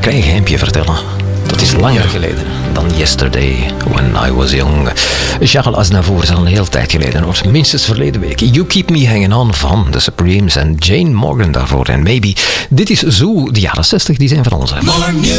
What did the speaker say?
kan je een geheimpje vertellen. Dat is langer geleden dan Yesterday, When I Was Young. Charles Aznavour is al een hele tijd geleden, hoor. Minstens verleden week. You Keep Me Hanging On van The Supremes en Jane Morgan daarvoor. En Maybe. Dit is zo, de jaren 60, die zijn van ons.